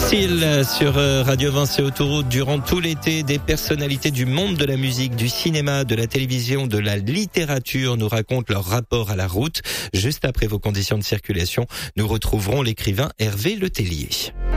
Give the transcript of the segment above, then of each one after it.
Style sur Radio Vinci Autoroute durant tout l'été, des personnalités du monde de la musique, du cinéma, de la télévision, de la littérature nous racontent leur rapport à la route. Juste après vos conditions de circulation, nous retrouverons l'écrivain Hervé Letellier.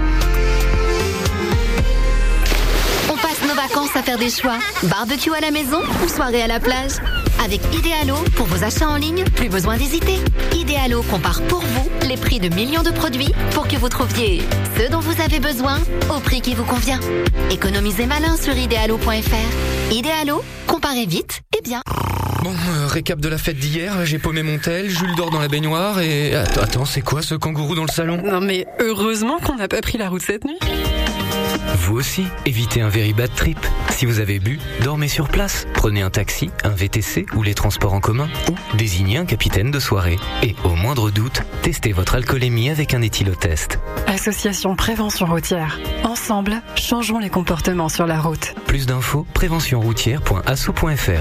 On passe nos vacances à faire des choix. Barbecue à la maison ou soirée à la plage? Avec Idealo, pour vos achats en ligne, plus besoin d'hésiter. Idealo compare pour vous les prix de millions de produits pour que vous trouviez ce dont vous avez besoin au prix qui vous convient. Économisez malin sur idealo.fr. Idealo, comparez vite et bien. Bon, récap de la fête d'hier, j'ai paumé mon tel, Jules dort dans la baignoire et... Attends, c'est quoi ce kangourou dans le salon? Non mais heureusement qu'on n'a pas pris la route cette nuit. Vous aussi, évitez un very bad trip. Si vous avez bu, dormez sur place. Prenez un taxi, un VTC ou les transports en commun ou désignez un capitaine de soirée. Et au moindre doute, testez votre alcoolémie avec un éthylotest. Association Prévention Routière. Ensemble, changeons les comportements sur la route. Plus d'infos, préventionroutière.asso.fr.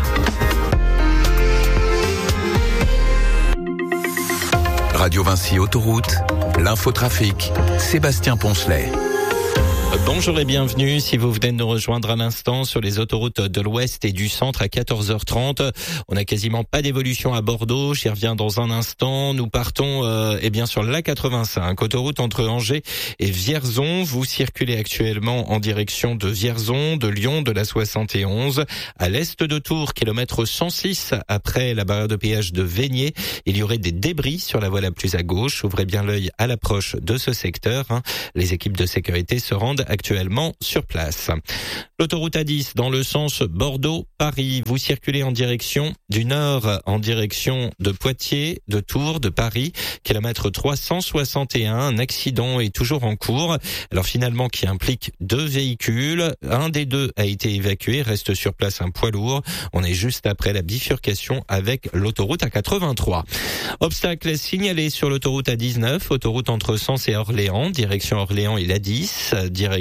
Radio Vinci Autoroute, l'infotrafic, Sébastien Poncelet. Bonjour et bienvenue. Si vous venez de nous rejoindre à l'instant sur les autoroutes de l'Ouest et du Centre à 14h30, on n'a quasiment pas d'évolution à Bordeaux. J'y reviens dans un instant. Nous partons sur l'A85, autoroute entre Angers et Vierzon. Vous circulez actuellement en direction de Vierzon, de Lyon, de la 71. À l'est de Tours, kilomètre 106, après la barrière de péage de Vénier, il y aurait des débris sur la voie la plus à gauche. Ouvrez bien l'œil à l'approche de ce secteur. Les équipes de sécurité se rendent actuellement sur place. L'autoroute A10 dans le sens Bordeaux-Paris. Vous circulez en direction du nord, en direction de Poitiers, de Tours, de Paris. Kilomètre 361. Un accident est toujours en cours. Alors finalement, qui implique 2 véhicules. Un des 2 a été évacué. Reste sur place un poids lourd. On est juste après la bifurcation avec l'autoroute A83. Obstacle signalé sur l'autoroute A19. Autoroute entre Sens et Orléans. Direction Orléans et l'A10. Direction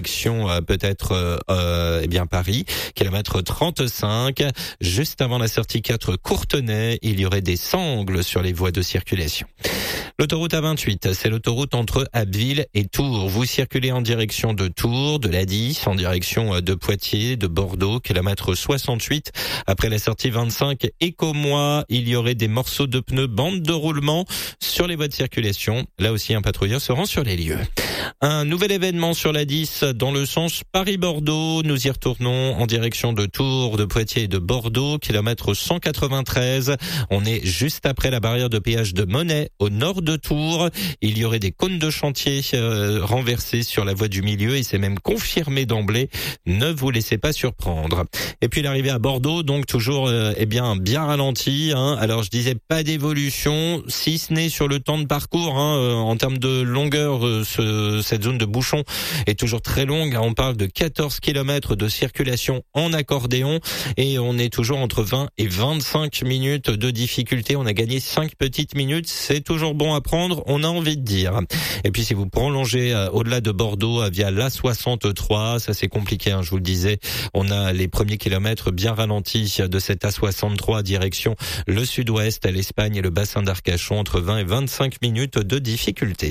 Paris, kilomètre 35. Juste avant la sortie 4 Courtenay, il y aurait des sangles sur les voies de circulation. L'autoroute A28, c'est l'autoroute entre Abbeville et Tours. Vous circulez en direction de Tours, de l'A10, en direction de Poitiers, de Bordeaux, kilomètre 68. Après la sortie 25 Écomois, il y aurait des morceaux de pneus, bande de roulement sur les voies de circulation. Là aussi, un patrouilleur se rend sur les lieux. Un nouvel événement sur l'A10 dans le sens Paris-Bordeaux. Nous y retournons en direction de Tours, de Poitiers et de Bordeaux, kilomètre 193. On est juste après la barrière de péage de Monnet, au nord de Tours. Il y aurait des cônes de chantier renversés sur la voie du milieu et c'est même confirmé d'emblée. Ne vous laissez pas surprendre. Et puis l'arrivée à Bordeaux, donc toujours bien ralenti. Alors je disais pas d'évolution, si ce n'est sur le temps de parcours. En termes de longueur, cette zone de bouchon est toujours très longue. On parle de 14 km de circulation en accordéon et on est toujours entre 20 et 25 minutes de difficulté. On a gagné 5 petites minutes. C'est toujours bon à prendre, on a envie de dire. Et puis si vous prolongez au-delà de Bordeaux via l'A63, ça c'est compliqué, je vous le disais. On a les premiers kilomètres bien ralentis de cette A63 direction le sud-ouest, l'Espagne et le bassin d'Arcachon, entre 20 et 25 minutes de difficulté.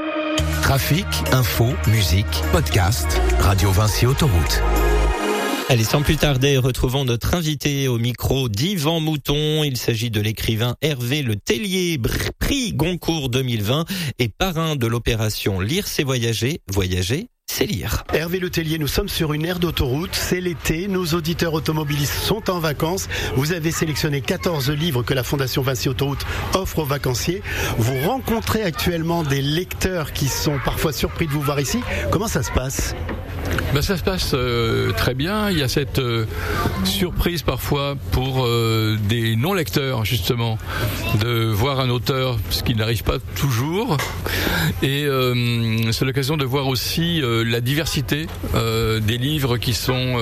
Trafic, info, musique, podcast, Radio Vinci Autoroute. Allez, sans plus tarder, retrouvons notre invité au micro d'Yvan Mouton. Il s'agit de l'écrivain Hervé Letellier, prix Goncourt 2020 et parrain de l'opération Lire c'est voyager, voyager c'est lire. Hervé Letellier, nous sommes sur une aire d'autoroute, c'est l'été, nos auditeurs automobilistes sont en vacances. Vous avez sélectionné 14 livres que la Fondation Vinci Autoroute offre aux vacanciers. Vous rencontrez actuellement des lecteurs qui sont parfois surpris de vous voir ici. Comment ça se passe ? Ça se passe très bien. Il y a cette surprise parfois pour des non-lecteurs, justement, de voir un auteur, ce qui n'arrive pas toujours. Et c'est l'occasion de voir aussi la diversité des livres qui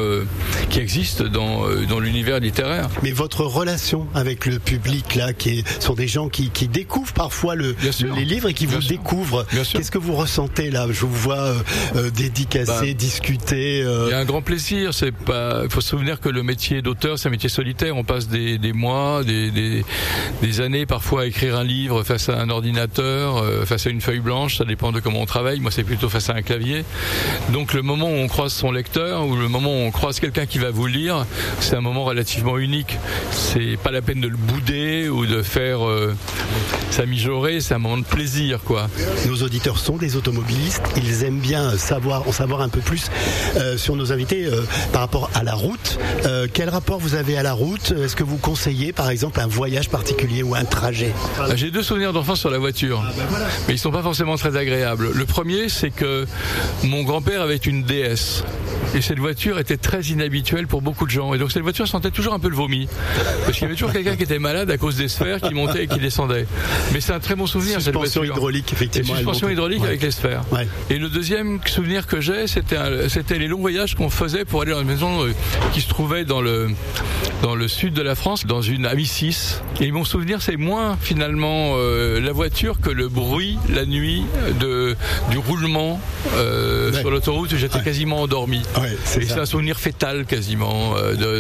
existent dans l'univers littéraire. Mais votre relation avec le public, là, sont des gens qui découvrent parfois les livres et qui vous découvrent. Qu'est-ce que vous ressentez là ? Je vous vois dédicacé, discuter discuter. Il y a un grand plaisir. Il faut se souvenir que le métier d'auteur, c'est un métier solitaire. On passe des mois, des années parfois à écrire un livre face à un ordinateur, face à une feuille blanche. Ça dépend de comment on travaille. Moi, c'est plutôt face à un clavier. Donc le moment où on croise son lecteur ou le moment où on croise quelqu'un qui va vous lire, c'est un moment relativement unique. C'est pas la peine de le bouder ou de faire s'amijorer. C'est un moment de plaisir, quoi. Nos auditeurs sont des automobilistes. Ils aiment bien en savoir un peu plus sur nos invités par rapport à la route. Quel rapport vous avez à la route? Est-ce que vous conseillez par exemple un voyage particulier ou un trajet? J'ai 2 souvenirs d'enfance sur la voiture, mais ils sont pas forcément très agréables. Le premier, c'est que mon grand-père avait une DS. Et cette voiture était très inhabituelle pour beaucoup de gens. Et donc cette voiture sentait toujours un peu le vomi. Parce qu'il y avait toujours quelqu'un qui était malade à cause des sphères qui montaient et qui descendaient. Mais c'est un très bon souvenir, cette voiture. Suspension hydraulique, effectivement. Suspension hydraulique avec les sphères. Ouais. Et le deuxième souvenir que j'ai, c'était les longs voyages qu'on faisait pour aller dans une maison qui se trouvait dans le sud de la France, dans une Amicis. Et mon souvenir, c'est moins finalement la voiture que le bruit la nuit du roulement sur l'autoroute. J'étais quasiment endormi. Ouais, c'est un souvenir fétal quasiment,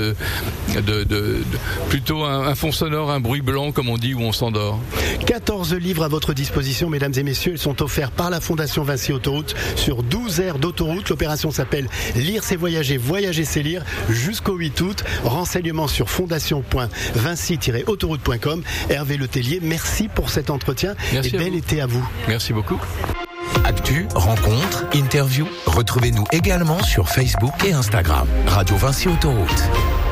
plutôt un fond sonore, un bruit blanc comme on dit, où on s'endort. 14 livres à votre disposition, mesdames et messieurs. Ils sont offerts par la Fondation Vinci Autoroute sur 12 aires d'autoroute. L'opération s'appelle Lire c'est voyager, voyager c'est lire, jusqu'au 8 août. Renseignements sur fondation.vinci-autoroute.com. Hervé Letellier, merci pour cet entretien. Merci et bel été à vous. Merci beaucoup. Actu, rencontres, interviews. Retrouvez-nous également sur Facebook et Instagram. Radio Vinci Autoroute.